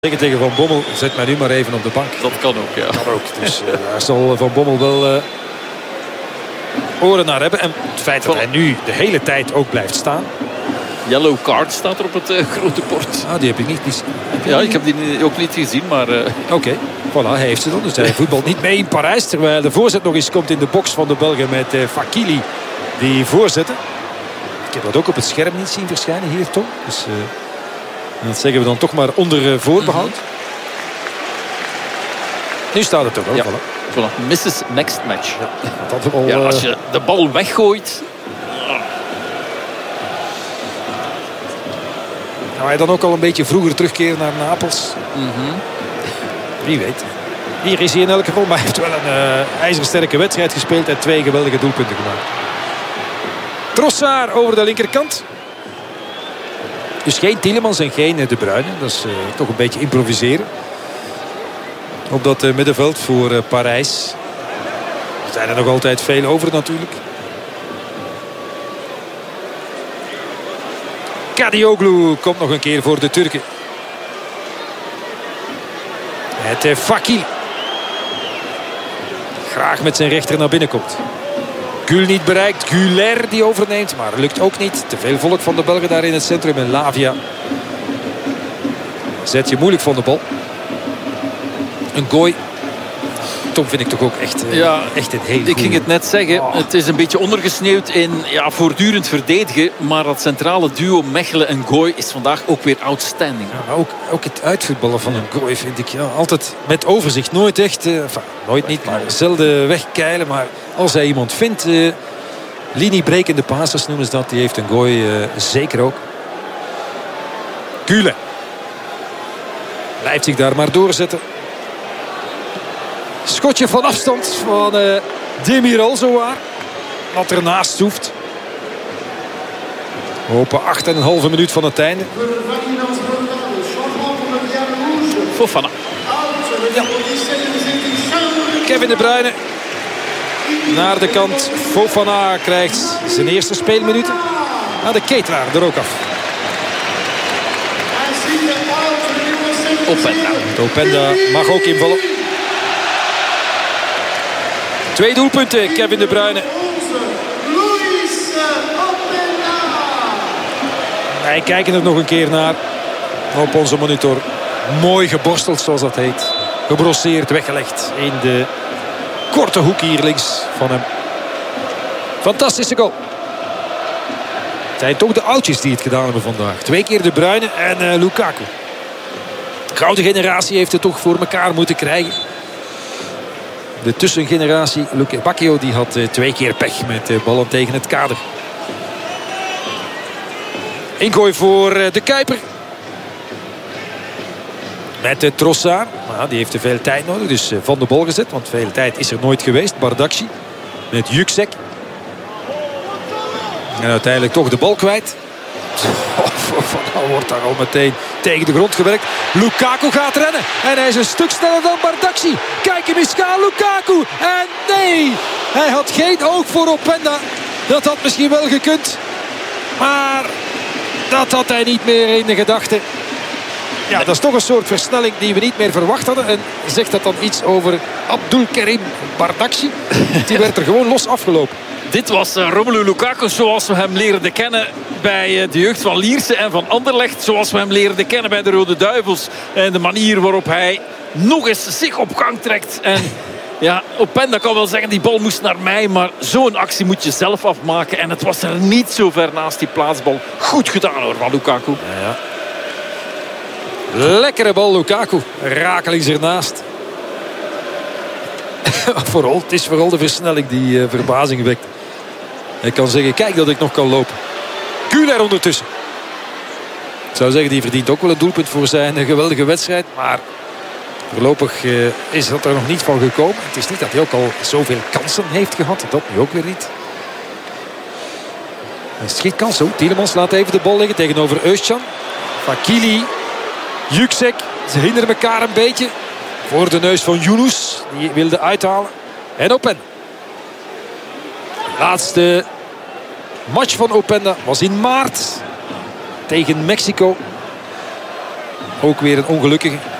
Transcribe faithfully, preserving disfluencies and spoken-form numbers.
Zeggen tegen Van Bommel, zet mij nu maar even op de bank. Dat kan ook, ja. Kan ook. Dus uh, daar zal Van Bommel wel uh, oren naar hebben. En het feit dat hij nu de hele tijd ook blijft staan. Yellow card staat er op het uh, grote bord. Ah, die heb ik niet gezien. Ja, ik heb die ook niet gezien, maar... Uh... Oké, okay. Voilà, hij heeft ze dan. Dus hij voetbalt niet mee in Parijs. Terwijl de voorzet nog eens komt in de box van de Belgen met uh, Fakili. Die voorzetten. Ik heb dat ook op het scherm niet zien verschijnen hier, Tom. Dus... Uh, dat zeggen we dan toch maar onder voorbehoud. Mm-hmm. Nu staat het toch wel. Ja. Voilà. Voilà. missus Next match. Ja, dat al, ja, als je de bal weggooit. Ga hij dan ook al een beetje vroeger terugkeren naar Napels? Mm-hmm. Wie weet. Hier is hij in elk geval. Maar hij heeft wel een uh, ijzersterke wedstrijd gespeeld. En twee geweldige doelpunten gemaakt. Trossard over de linkerkant. Dus geen Tielemans en geen De Bruyne. Dat is uh, toch een beetje improviseren. Op dat uh, middenveld voor uh, Parijs. Er zijn er nog altijd veel over natuurlijk. Kadioglu komt nog een keer voor de Turken. Het uh, Fakil. Graag met zijn rechter naar binnen komt. Gul niet bereikt. Guler die overneemt. Maar lukt ook niet. Te veel volk van de Belgen daar in het centrum. En Lavia zet je moeilijk van de bal. Een gooi. Tom vind ik toch ook echt, uh, ja, echt een hele Ik ging het net zeggen. Oh. Het is een beetje ondergesneeuwd in ja, voortdurend verdedigen. Maar dat centrale duo Mechelen en Gooi is vandaag ook weer outstanding. Ja, maar ook, ook het uitvoetballen van een Gooi vind ik ja, altijd met overzicht. Nooit echt, uh, enfin, nooit niet, maar zelden wegkeilen. Maar als hij iemand vindt, uh, liniebrekende passes noemen ze dat. Die heeft een Gooi uh, zeker ook. Kule. Blijft zich daar maar doorzetten. Schotje van afstand van uh, Demiral zowaar. Wat ernaast hoeft. Open acht en een halve minuut van het einde. Fofana. Ja. Kevin De Bruyne. Naar de kant. Fofana krijgt zijn eerste speelminuten. Nou, de Ketelaar er ook af. Openda. Openda mag ook invallen. Twee doelpunten, Kevin De Bruyne. Wij kijken er nog een keer naar. Op onze monitor. Mooi geborsteld, zoals dat heet. Gebrosseerd, weggelegd in de korte hoek hier links van hem. Fantastische goal. Het zijn toch de oudjes die het gedaan hebben vandaag. Twee keer De Bruyne en uh, Lukaku. De gouden generatie heeft het toch voor elkaar moeten krijgen. De tussengeneratie, Luke Bacchio, die had uh, twee keer pech met uh, ballen tegen het kader. Ingooi voor uh, de Kuiper. Met uh, Trossard. Nou, die heeft te veel tijd nodig, dus uh, van de bal gezet. Want veel tijd is er nooit geweest. Bardakci met Yüksek. En uiteindelijk toch de bal kwijt. Oh, wordt daar al meteen tegen de grond gewerkt. Lukaku gaat rennen. En hij is een stuk sneller dan Bardakci. Kijk hem eens gaan, Lukaku. En nee, hij had geen oog voor Openda. Dat had misschien wel gekund. Maar dat had hij niet meer in de gedachten. Ja, dat is toch een soort versnelling die we niet meer verwacht hadden. En zegt dat dan iets over Abdulkarim Bardakci? Die werd er gewoon los afgelopen. Dit was uh, Romelu Lukaku zoals we hem leerden kennen bij uh, de jeugd van Lierse en van Anderlecht. Zoals we hem leerden kennen bij de Rode Duivels. En de manier waarop hij nog eens zich op gang trekt. En ja, Openda kan wel zeggen, die bal moest naar mij. Maar zo'n actie moet je zelf afmaken. En het was er niet zo ver naast die plaatsbal. Goed gedaan hoor van Lukaku. Ja, ja. Lekkere bal Lukaku. Rakelings ernaast. vooral, het is vooral de versnelling die uh, verbazing wekt. Hij kan zeggen, kijk dat ik nog kan lopen. Guler ondertussen. Ik zou zeggen, die verdient ook wel een doelpunt voor zijn geweldige wedstrijd. Maar voorlopig uh, is dat er nog niet van gekomen. Het is niet dat hij ook al zoveel kansen heeft gehad. Dat nu ook weer niet. Een schietkans zo. Tielemans laat even de bal liggen tegenover Özcan. Fakili. Yüksek. Ze hinderen elkaar een beetje. Voor de neus van Yunus. Die wilde uithalen. En Openda. De laatste match van Openda was in maart tegen Mexico. Ook weer een ongelukkige.